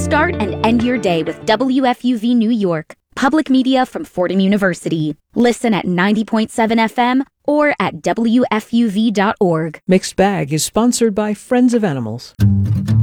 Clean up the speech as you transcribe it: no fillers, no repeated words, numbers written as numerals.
Start and end your day with WFUV New York, public media from Fordham University. Listen at 90.7 FM or at WFUV.org. Mixed Bag is sponsored by Friends of Animals.